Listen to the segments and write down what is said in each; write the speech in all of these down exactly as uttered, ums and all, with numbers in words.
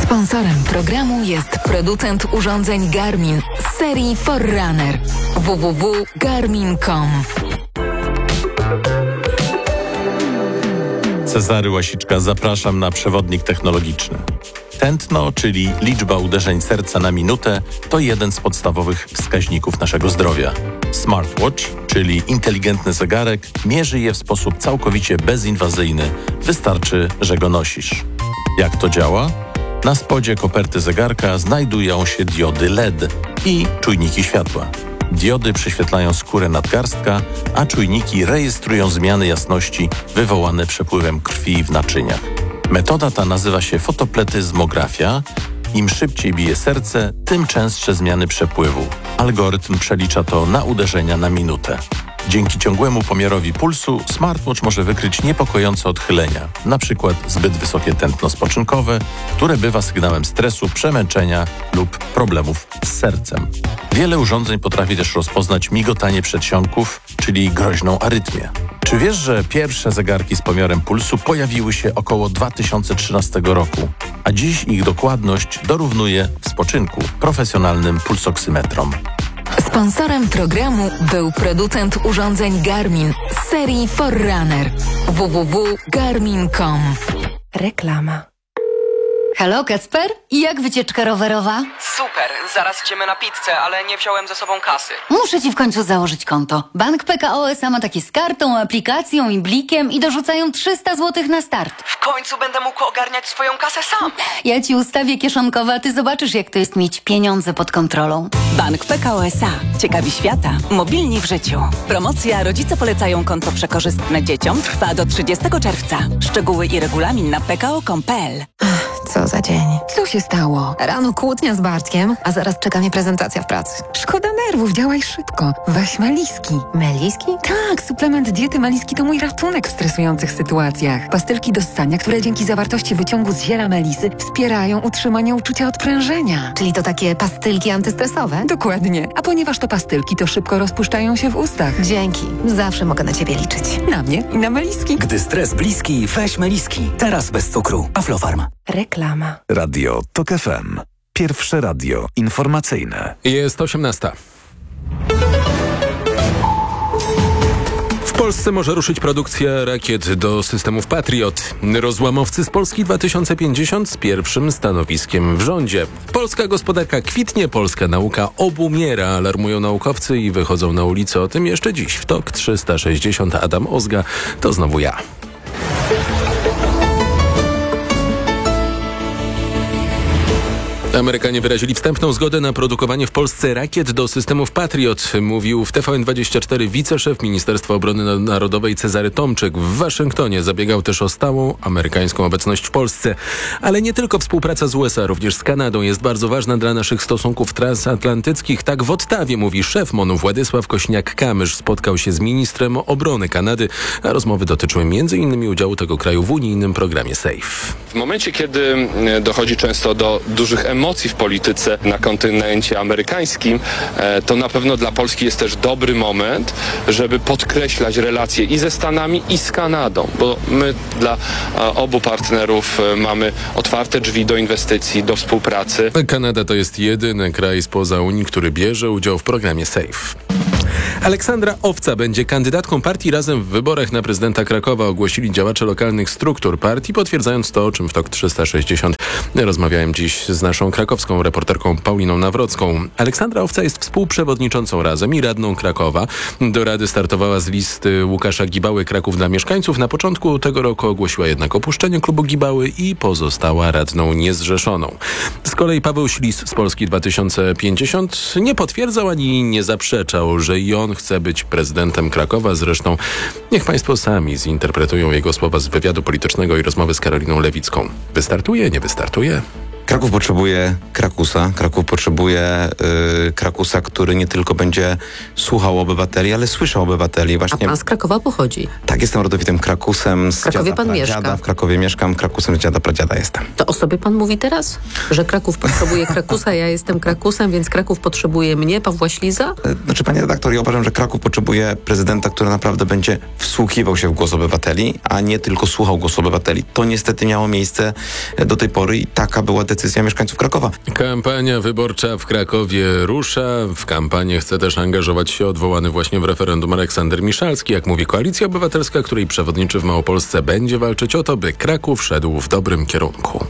Sponsorem programu jest producent urządzeń Garmin z serii Forerunner. w w w kropka garmin kropka com. Cezary Łasiczka, zapraszam na przewodnik technologiczny. Tętno, czyli liczba uderzeń serca na minutę, to jeden z podstawowych wskaźników naszego zdrowia. Smartwatch, czyli inteligentny zegarek, mierzy je w sposób całkowicie bezinwazyjny. Wystarczy, że go nosisz. Jak to działa? Na spodzie koperty zegarka znajdują się diody L E D i czujniki światła. Diody prześwietlają skórę nadgarstka, a czujniki rejestrują zmiany jasności wywołane przepływem krwi w naczyniach. Metoda ta nazywa się fotopletyzmografia. Im szybciej bije serce, tym częstsze zmiany przepływu. Algorytm przelicza to na uderzenia na minutę. Dzięki ciągłemu pomiarowi pulsu smartwatch może wykryć niepokojące odchylenia, np. zbyt wysokie tętno spoczynkowe, które bywa sygnałem stresu, przemęczenia lub problemów z sercem. Wiele urządzeń potrafi też rozpoznać migotanie przedsionków, czyli groźną arytmię. Czy wiesz, że pierwsze zegarki z pomiarem pulsu pojawiły się około dwa tysiące trzynastego roku, a dziś ich dokładność dorównuje w spoczynku profesjonalnym pulsoksymetrom? Sponsorem programu był producent urządzeń Garmin z serii Forerunner. w w w kropka garmin kropka com. Reklama. Halo, Kacper? I jak wycieczka rowerowa? Super, zaraz idziemy na pizzę, ale nie wziąłem ze sobą kasy. Muszę ci w końcu założyć konto. Bank P K O S A ma takie z kartą, aplikacją i blikiem i dorzucają trzysta złotych na start. W końcu będę mógł ogarniać swoją kasę sam. Ja ci ustawię kieszonkowe, a ty zobaczysz, jak to jest mieć pieniądze pod kontrolą. Bank P K O S A. Ciekawi świata. Mobilni w życiu. Promocja Rodzice polecają konto przekorzystne dzieciom trwa do trzydziestego czerwca. Szczegóły i regulamin na p k o kropka com kropka p l. Co za dzień. Co się stało? Rano kłótnia z Bartkiem, a zaraz czeka mnie prezentacja w pracy. Szkoda nerwów, działaj szybko. Weź Meliski. Meliski? Tak, suplement diety Meliski to mój ratunek w stresujących sytuacjach. Pastylki do ssania, które dzięki zawartości wyciągu z ziela melisy wspierają utrzymanie uczucia odprężenia. Czyli to takie pastylki antystresowe? Dokładnie. A ponieważ to pastylki, to szybko rozpuszczają się w ustach. Dzięki. Zawsze mogę na ciebie liczyć. Na mnie i na Meliski. Gdy stres bliski, weź Meliski. Teraz bez cukru. Aflofarm. Reklama. Radio Tok F M. Pierwsze radio informacyjne. Jest osiemnasta. W Polsce może ruszyć produkcja rakiet do systemów Patriot. Rozłamowcy z Polski dwa tysiące pięćdziesiąt z pierwszym stanowiskiem w rządzie. Polska gospodarka kwitnie, polska nauka obumiera, alarmują naukowcy i wychodzą na ulicę o tym jeszcze dziś. W Tok trzysta sześćdziesiąt Adam Ozga, to znowu ja. Amerykanie wyrazili wstępną zgodę na produkowanie w Polsce rakiet do systemów Patriot, mówił w T V N dwadzieścia cztery wiceszef Ministerstwa Obrony Narodowej Cezary Tomczyk. W Waszyngtonie zabiegał też o stałą amerykańską obecność w Polsce. Ale nie tylko współpraca z U S A, również z Kanadą jest bardzo ważna dla naszych stosunków transatlantyckich. Tak w Ottawie, mówi szef MONU Władysław Kośniak-Kamysz. Spotkał się z ministrem obrony Kanady, a rozmowy dotyczyły między innymi udziału tego kraju w unijnym programie SAFE. W momencie, kiedy dochodzi często do dużych emocji w polityce na kontynencie amerykańskim, to na pewno dla Polski jest też dobry moment, żeby podkreślać relacje i ze Stanami, i z Kanadą, bo my dla obu partnerów mamy otwarte drzwi do inwestycji, do współpracy. Kanada to jest jedyny kraj spoza Unii, który bierze udział w programie SAFE. Aleksandra Owca będzie kandydatką partii Razem w wyborach na prezydenta Krakowa, ogłosili działacze lokalnych struktur partii, potwierdzając to, o czym w Tok trzysta sześćdziesiąt rozmawiałem dziś z naszą krakowską reporterką Pauliną Nawrocką. Aleksandra Owca jest współprzewodniczącą Razem i radną Krakowa. Do rady startowała z listy Łukasza Gibały Kraków dla mieszkańców. Na początku tego roku ogłosiła jednak opuszczenie klubu Gibały i pozostała radną niezrzeszoną. Z kolei Paweł Ślis z Polski dwa tysiące pięćdziesiąt nie potwierdzał ani nie zaprzeczał, że i on chce być prezydentem Krakowa. Zresztą niech państwo sami zinterpretują jego słowa z wywiadu politycznego i rozmowy z Karoliną Lewicką. Wystartuje, nie wystartuje? Kraków potrzebuje Krakusa. Kraków potrzebuje y, Krakusa, który nie tylko będzie słuchał obywateli, ale słyszał obywateli. Właśnie. A pan z Krakowa pochodzi? Tak, jestem rodowitym Krakusem. Z w Krakowie dziada, pan pradziada. mieszka? W Krakowie mieszkam, Krakusem z dziada pradziada jestem. To o sobie pan mówi teraz? Że Kraków potrzebuje Krakusa, ja jestem Krakusem, więc Kraków potrzebuje mnie, Pawła Śliza? Znaczy, panie redaktor, ja uważam, że Kraków potrzebuje prezydenta, który naprawdę będzie wsłuchiwał się w głos obywateli, a nie tylko słuchał głosu obywateli. To niestety miało miejsce do tej pory i taka była decyzja decyzja mieszkańców Krakowa. Kampania wyborcza w Krakowie rusza. W kampanię chce też angażować się odwołany właśnie w referendum Aleksander Miszalski. Jak mówi Koalicja Obywatelska, której przewodniczy w Małopolsce, będzie walczyć o to, by Kraków szedł w dobrym kierunku.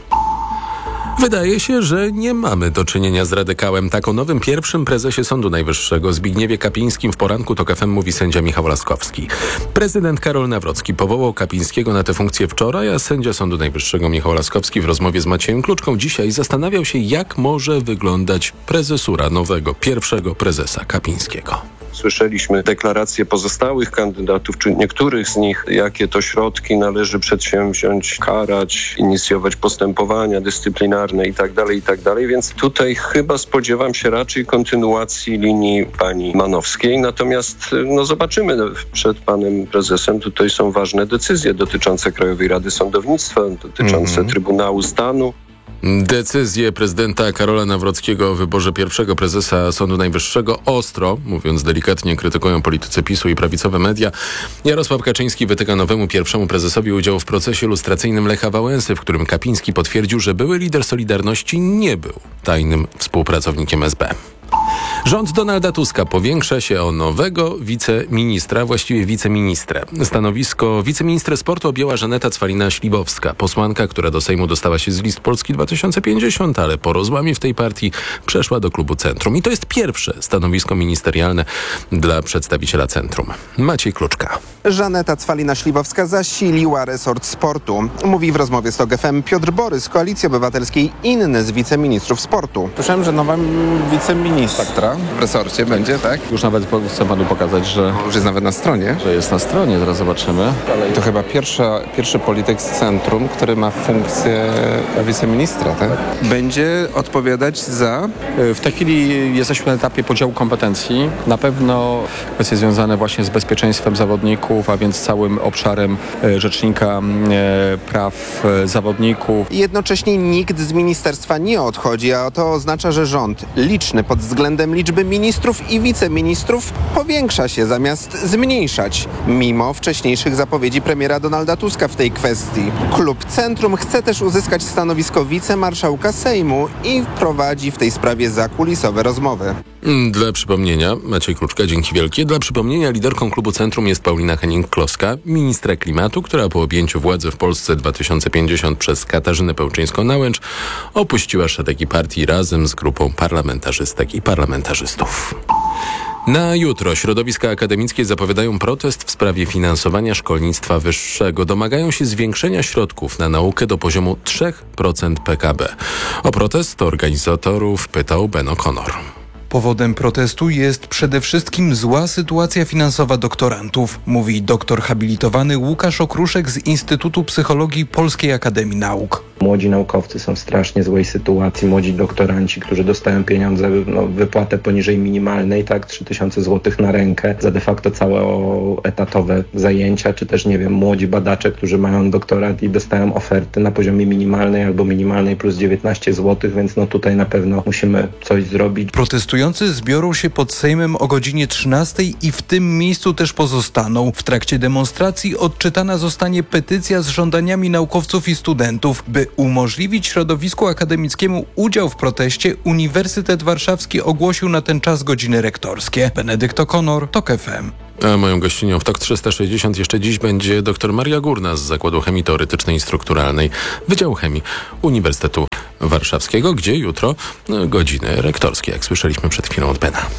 Wydaje się, że nie mamy do czynienia z radykałem. Tak o nowym pierwszym prezesie Sądu Najwyższego Zbigniewie Kapińskim w poranku TOK F M mówi sędzia Michał Laskowski. Prezydent Karol Nawrocki powołał Kapińskiego na tę funkcję wczoraj, a sędzia Sądu Najwyższego Michał Laskowski w rozmowie z Maciejem Kluczką dzisiaj zastanawiał się, jak może wyglądać prezesura nowego pierwszego prezesa Kapińskiego. Słyszeliśmy deklaracje pozostałych kandydatów, czy niektórych z nich, jakie to środki należy przedsięwziąć, karać, inicjować postępowania dyscyplinarne itd., itd. Więc tutaj chyba spodziewam się raczej kontynuacji linii pani Manowskiej. Natomiast no zobaczymy przed panem prezesem. Tutaj są ważne decyzje dotyczące Krajowej Rady Sądownictwa, dotyczące mm-hmm. Trybunału Stanu. Decyzję prezydenta Karola Nawrockiego o wyborze pierwszego prezesa Sądu Najwyższego ostro, mówiąc delikatnie, krytykują politycy PiSu i prawicowe media. Jarosław Kaczyński wytyka nowemu pierwszemu prezesowi udział w procesie lustracyjnym Lecha Wałęsy, w którym Kapiński potwierdził, że były lider Solidarności nie był tajnym współpracownikiem S B. Rząd Donalda Tuska powiększa się o nowego wiceministra, właściwie wiceministrę. Stanowisko wiceministra sportu objęła Żaneta Cwalina-Śliwowska, posłanka, która do Sejmu dostała się z list Polski dwa tysiące pięćdziesiąt, ale po rozłamie w tej partii przeszła do klubu Centrum. I to jest pierwsze stanowisko ministerialne dla przedstawiciela Centrum. Maciej Kluczka. Żaneta Cwalina-Śliwowska zasiliła resort sportu. Mówi w rozmowie z TOK F M Piotr Borys z Koalicji Obywatelskiej, inny z wiceministrów sportu. Słyszałem, że nowa wiceministra w resorcie będzie, tak? Już nawet chcę panu pokazać, że... Już jest nawet na stronie. Że jest na stronie, zaraz zobaczymy. Ale to chyba pierwsza, pierwszy polityk z Centrum, który ma funkcję wiceministra, tak? Będzie odpowiadać za... W tej chwili jesteśmy na etapie podziału kompetencji. Na pewno kwestie związane właśnie z bezpieczeństwem zawodników, a więc całym obszarem rzecznika praw zawodników. Jednocześnie nikt z ministerstwa nie odchodzi, a to oznacza, że rząd liczny pod względem liczby ministrów i wiceministrów powiększa się zamiast zmniejszać, mimo wcześniejszych zapowiedzi premiera Donalda Tuska w tej kwestii. Klub Centrum chce też uzyskać stanowisko wicemarszałka Sejmu i prowadzi w tej sprawie zakulisowe rozmowy. Dla przypomnienia, Maciej Kluczka, dzięki wielkie. Dla przypomnienia liderką klubu Centrum jest Paulina Henning-Kloska, ministra klimatu, która po objęciu władzy w Polsce dwa tysiące pięćdziesiąt przez Katarzynę Pełczyńską-Nałęcz opuściła szeregi partii razem z grupą parlamentarzystek i parlamentarzystów. Na jutro środowiska akademickie zapowiadają protest w sprawie finansowania szkolnictwa wyższego. Domagają się zwiększenia środków na naukę do poziomu trzy procent P K B. O protest organizatorów pytał Ben O'Connor. Powodem protestu jest przede wszystkim zła sytuacja finansowa doktorantów, mówi doktor habilitowany Łukasz Okruszek z Instytutu Psychologii Polskiej Akademii Nauk. Młodzi naukowcy są w strasznie złej sytuacji, młodzi doktoranci, którzy dostają pieniądze, no, wypłatę poniżej minimalnej, tak, trzy tysiące złotych na rękę za de facto całe etatowe zajęcia, czy też, nie wiem, młodzi badacze, którzy mają doktorat i dostają oferty na poziomie minimalnej albo minimalnej plus dziewiętnaście złotych, więc no tutaj na pewno musimy coś zrobić. Protestujący zbiorą się pod Sejmem o godzinie trzynastej i w tym miejscu też pozostaną. W trakcie demonstracji odczytana zostanie petycja z żądaniami naukowców i studentów, by umożliwić środowisku akademickiemu udział w proteście. Uniwersytet Warszawski ogłosił na ten czas godziny rektorskie. Benedykt O'Connor, TOK F M. A moją gościnią w TOK trzysta sześćdziesiąt jeszcze dziś będzie dr Maria Górna z Zakładu Chemii Teoretycznej i Strukturalnej Wydziału Chemii Uniwersytetu Warszawskiego, gdzie jutro no, godziny rektorskie, jak słyszeliśmy przed chwilą od Bena.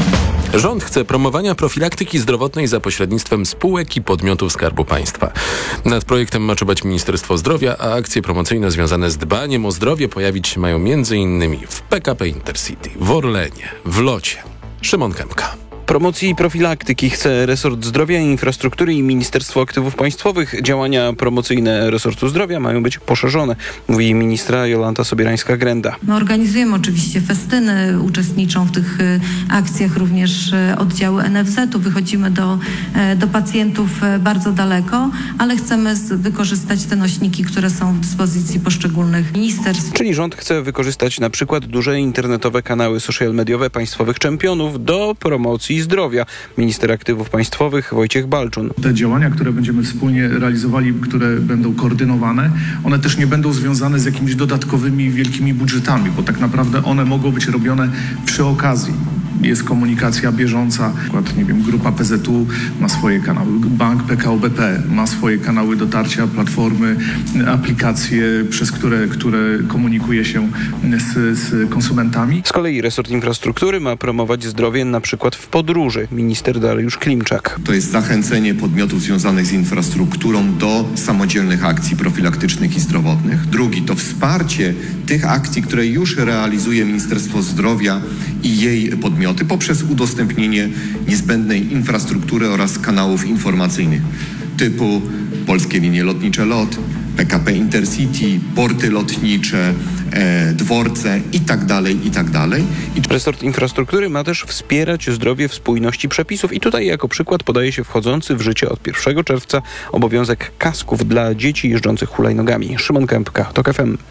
Rząd chce promowania profilaktyki zdrowotnej za pośrednictwem spółek i podmiotów Skarbu Państwa. Nad projektem ma czuwać Ministerstwo Zdrowia, a akcje promocyjne związane z dbaniem o zdrowie pojawić się mają m.in. w P K P Intercity, w Orlenie, w Locie. Szymon Kępka. Promocji i profilaktyki chce resort zdrowia i infrastruktury i Ministerstwo Aktywów Państwowych. Działania promocyjne resortu zdrowia mają być poszerzone, mówi ministra Jolanta Sobierańska-Grenda. My organizujemy oczywiście festyny, uczestniczą w tych akcjach również oddziały N F Z-u. Wychodzimy do, do pacjentów bardzo daleko, ale chcemy wykorzystać te nośniki, które są w dyspozycji poszczególnych ministerstw. Czyli rząd chce wykorzystać na przykład duże internetowe kanały social mediowe państwowych czempionów do promocji Promocji Zdrowia. Minister Aktywów Państwowych Wojciech Balczun. Te działania, które będziemy wspólnie realizowali, które będą koordynowane, one też nie będą związane z jakimiś dodatkowymi wielkimi budżetami, bo tak naprawdę one mogą być robione przy okazji. Jest komunikacja bieżąca, na przykład, nie wiem, grupa P Z U ma swoje kanały, bank P K O B P ma swoje kanały dotarcia, platformy, aplikacje, przez które, które komunikuje się z, z konsumentami. Z kolei resort infrastruktury ma promować zdrowie na przykład w podróży. Minister Dariusz Klimczak. To jest zachęcenie podmiotów związanych z infrastrukturą do samodzielnych akcji profilaktycznych i zdrowotnych. Drugi to wsparcie tych akcji, które już realizuje Ministerstwo Zdrowia i jej podmioty poprzez udostępnienie niezbędnej infrastruktury oraz kanałów informacyjnych typu Polskie Linie Lotnicze LOT, P K P Intercity, porty lotnicze, e, dworce i tak dalej, i tak dalej. Resort infrastruktury ma też wspierać zdrowie w spójności przepisów i tutaj jako przykład podaje się wchodzący w życie od pierwszego czerwca obowiązek kasków dla dzieci jeżdżących hulajnogami. Szymon Kępka, TOK F M.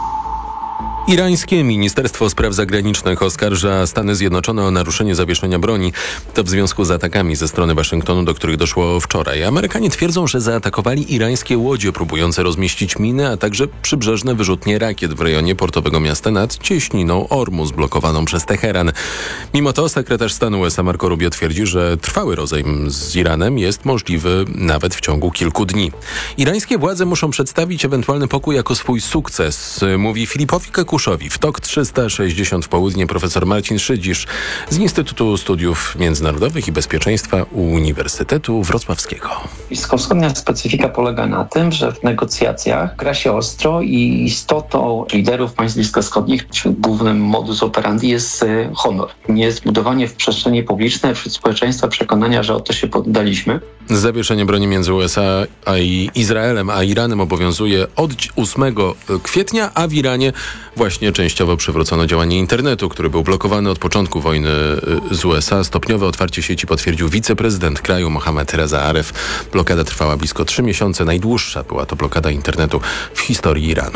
Irańskie Ministerstwo Spraw Zagranicznych oskarża Stany Zjednoczone o naruszenie zawieszenia broni. To w związku z atakami ze strony Waszyngtonu, do których doszło wczoraj. Amerykanie twierdzą, że zaatakowali irańskie łodzie próbujące rozmieścić miny, a także przybrzeżne wyrzutnie rakiet w rejonie portowego miasta nad cieśniną Ormus, blokowaną przez Teheran. Mimo to sekretarz stanu U S A Marco Rubio twierdzi, że trwały rozejm z Iranem jest możliwy nawet w ciągu kilku dni. Irańskie władze muszą przedstawić ewentualny pokój jako swój sukces, mówi Filipowi Kekuszowi. W TOK trzysta sześćdziesiąt w południe profesor Marcin Szydzisz z Instytutu Studiów Międzynarodowych i Bezpieczeństwa Uniwersytetu Wrocławskiego. Bliskowschodnia specyfika polega na tym, że w negocjacjach gra się ostro i istotą liderów państw bliskowschodnich, czy głównym modus operandi jest honor. Nie jest budowanie w przestrzeni publicznej wśród społeczeństwa przekonania, że oto się poddaliśmy. Zawieszenie broni między U S A a i Izraelem a Iranem obowiązuje od ósmego kwietnia, a w Iranie właśnie częściowo przywrócono działanie internetu, który był blokowany od początku wojny z U S A. Stopniowe otwarcie sieci potwierdził wiceprezydent kraju Mohamed Reza Aref. Blokada trwała blisko trzy miesiące. Najdłuższa była to blokada internetu w historii Iranu.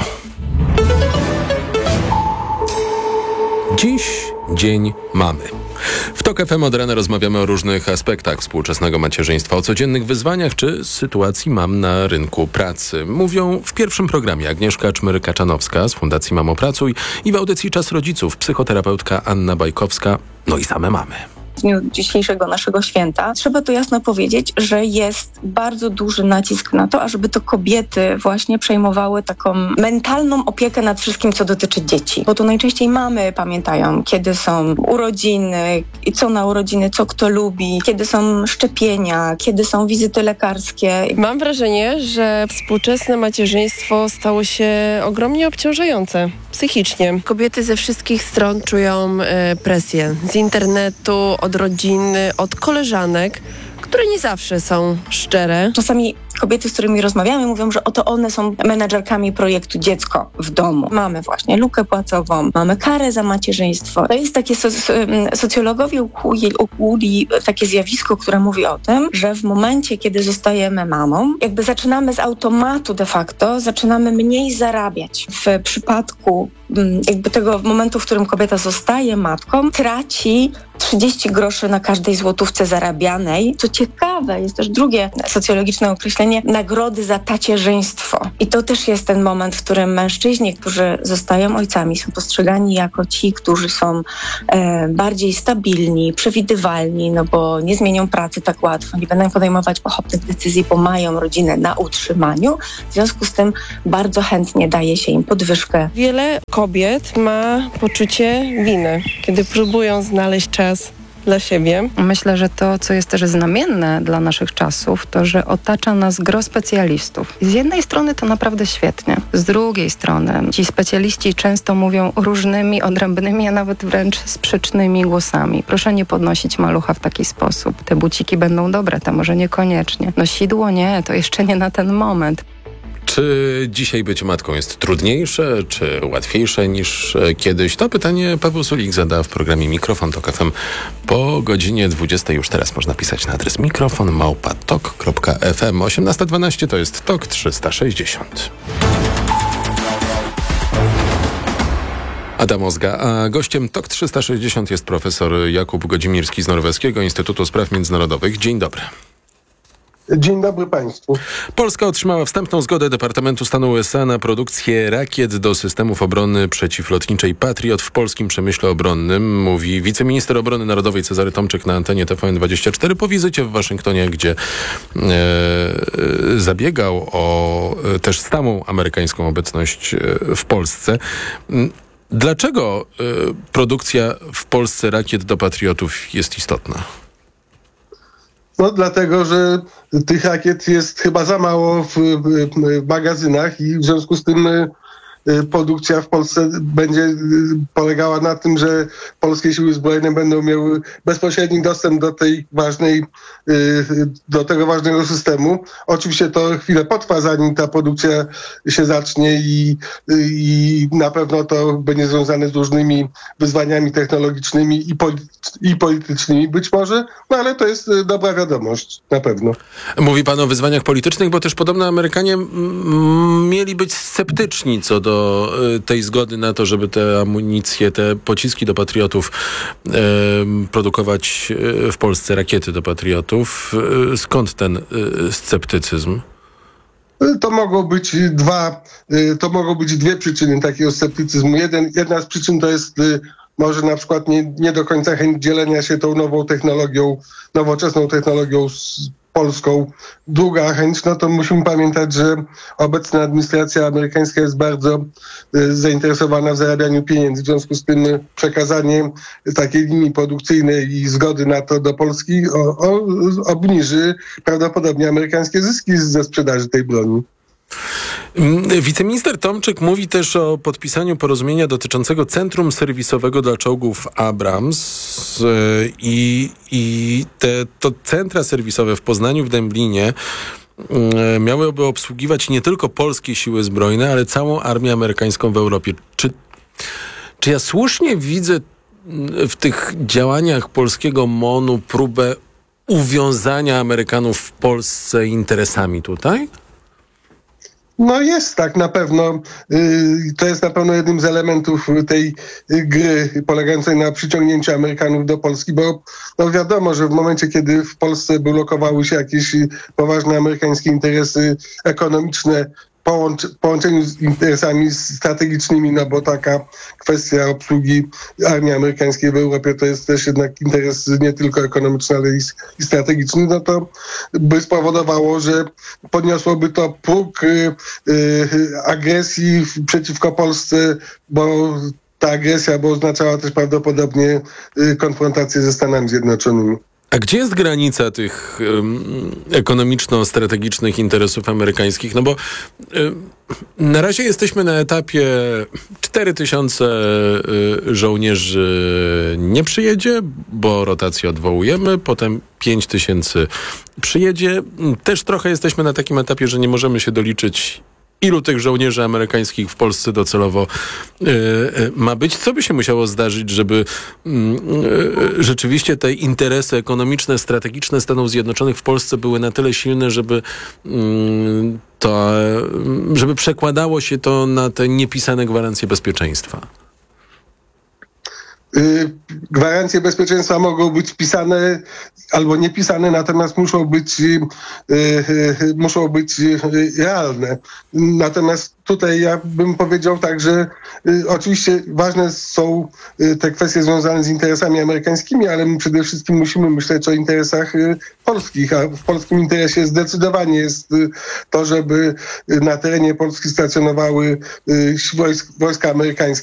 Dziś Dzień Mamy. W TOK F M od rana rozmawiamy o różnych aspektach współczesnego macierzyństwa, o codziennych wyzwaniach czy sytuacji mam na rynku pracy. Mówią w pierwszym programie Agnieszka Czmyr-Kaczanowska z Fundacji Mamo Pracuj i w audycji Czas Rodziców psychoterapeutka Anna Bajkowska, no i same mamy. W dniu dzisiejszego naszego święta trzeba to jasno powiedzieć, że jest bardzo duży nacisk na to, ażeby to kobiety właśnie przejmowały taką mentalną opiekę nad wszystkim, co dotyczy dzieci. Bo to najczęściej mamy pamiętają, kiedy są urodziny, co na urodziny, co kto lubi, kiedy są szczepienia, kiedy są wizyty lekarskie. Mam wrażenie, że współczesne macierzyństwo stało się ogromnie obciążające psychicznie. Kobiety ze wszystkich stron czują e, presję z internetu, od rodziny, od koleżanek, które nie zawsze są szczere. Czasami kobiety, z którymi rozmawiamy, mówią, że oto one są menadżerkami projektu Dziecko w domu. Mamy właśnie lukę płacową, mamy karę za macierzyństwo. To jest takie, soc- socjologowie ukuli, ukuli takie zjawisko, które mówi o tym, że w momencie, kiedy zostajemy mamą, jakby zaczynamy z automatu de facto, zaczynamy mniej zarabiać. W przypadku jakby tego momentu, w którym kobieta zostaje matką, traci trzydzieści groszy na każdej złotówce zarabianej. Co ciekawe, jest też drugie socjologiczne określenie nagrody za tacierzyństwo. I to też jest ten moment, w którym mężczyźni, którzy zostają ojcami, są postrzegani jako ci, którzy są e, bardziej stabilni, przewidywalni, no bo nie zmienią pracy tak łatwo, nie będą podejmować pochopnych decyzji, bo mają rodzinę na utrzymaniu. W związku z tym bardzo chętnie daje się im podwyżkę. Wiele kobiet ma poczucie winy, kiedy próbują znaleźć czas dla siebie. Myślę, że to, co jest też znamienne dla naszych czasów, to, że otacza nas gro specjalistów. Z jednej strony to naprawdę świetnie. Z drugiej strony ci specjaliści często mówią różnymi, odrębnymi, a nawet wręcz sprzecznymi głosami. Proszę nie podnosić malucha w taki sposób. Te buciki będą dobre, te może niekoniecznie. No sidło nie, to jeszcze nie na ten moment. Czy dzisiaj być matką jest trudniejsze, czy łatwiejsze niż kiedyś? To pytanie Paweł Sulik zada w programie Mikrofon Tok F M po godzinie dwudziestej. Już teraz można pisać na adres mikrofon małpa tok kropka f m. osiemnasta dwanaście to jest Tok trzysta sześćdziesiąt. Adam Ozga, a gościem T O K trzysta sześćdziesiąt jest profesor Jakub Godzimirski z Norweskiego Instytutu Spraw Międzynarodowych. Dzień dobry. Dzień dobry Państwu. Polska otrzymała wstępną zgodę Departamentu Stanu U S A na produkcję rakiet do systemów obrony przeciwlotniczej Patriot w polskim przemyśle obronnym, mówi wiceminister obrony narodowej Cezary Tomczyk na antenie T V N dwadzieścia cztery po wizycie w Waszyngtonie, gdzie e, zabiegał o e, też stałą amerykańską obecność e, w Polsce. Dlaczego e, produkcja w Polsce rakiet do Patriotów jest istotna? No dlatego, że tych rakiet jest chyba za mało w, w, w magazynach i w związku z tym y, produkcja w Polsce będzie y, polegała na tym, że polskie siły zbrojne będą miały bezpośredni dostęp do tej ważnej, y, do tego ważnego systemu. Oczywiście to chwilę potrwa, zanim ta produkcja się zacznie i, y, i na pewno to będzie związane z różnymi wyzwaniami technologicznymi i, poli- i politycznymi być może, no ale to jest y, dobra wiadomość, na pewno. Mówi pan o wyzwaniach politycznych, bo też podobno Amerykanie m- mieli być sceptyczni co do y, tej zgody na to, żeby te amunicje, te pociski do Patriotów y, produkować y, w Polsce, rakiety do Patriotów. Y, skąd ten y, sceptycyzm? To mogą być dwa, to mogą być dwie przyczyny takiego sceptycyzmu. Jeden, jedna z przyczyn to jest może na przykład nie, nie do końca chęć dzielenia się tą nową technologią, nowoczesną technologią z polską. Druga chęć, no to musimy pamiętać, że obecna administracja amerykańska jest bardzo y, zainteresowana w zarabianiu pieniędzy. W związku z tym przekazanie takiej linii produkcyjnej i zgody na to do Polski o, o, obniży prawdopodobnie amerykańskie zyski ze sprzedaży tej broni. Wiceminister Tomczyk mówi też o podpisaniu porozumienia dotyczącego centrum serwisowego dla czołgów Abrams i, i te to centra serwisowe w Poznaniu, w Dęblinie miałyby obsługiwać nie tylko polskie siły zbrojne, ale całą armię amerykańską w Europie. Czy, czy ja słusznie widzę w tych działaniach polskiego MON-u próbę uwiązania Amerykanów w Polsce interesami tutaj? No jest tak, na pewno. To jest na pewno jednym z elementów tej gry polegającej na przyciągnięciu Amerykanów do Polski, bo no wiadomo, że w momencie, kiedy w Polsce blokowały się jakieś poważne amerykańskie interesy ekonomiczne, Połącz, połączeniu z interesami strategicznymi, no bo taka kwestia obsługi armii amerykańskiej w Europie to jest też jednak interes nie tylko ekonomiczny, ale i, i strategiczny, no to by spowodowało, że podniosłoby to próg y, y, agresji przeciwko Polsce, bo ta agresja by oznaczała też prawdopodobnie y, konfrontację ze Stanami Zjednoczonymi. A gdzie jest granica tych um, ekonomiczno-strategicznych interesów amerykańskich? No bo um, na razie jesteśmy na etapie cztery tysiące y, żołnierzy nie przyjedzie, bo rotację odwołujemy, potem pięć tysięcy przyjedzie. Też trochę jesteśmy na takim etapie, że nie możemy się doliczyć, ilu tych żołnierzy amerykańskich w Polsce docelowo y, y, ma być? Co by się musiało zdarzyć, żeby y, y, rzeczywiście te interesy ekonomiczne, strategiczne Stanów Zjednoczonych w Polsce były na tyle silne, żeby y, to, żeby przekładało się to na te niepisane gwarancje bezpieczeństwa? Gwarancje bezpieczeństwa mogą być pisane albo niepisane, natomiast muszą być, muszą być realne. Natomiast tutaj ja bym powiedział tak, że oczywiście ważne są te kwestie związane z interesami amerykańskimi, ale my przede wszystkim musimy myśleć o interesach polskich, a w polskim interesie zdecydowanie jest to, żeby na terenie Polski stacjonowały wojska amerykańskie.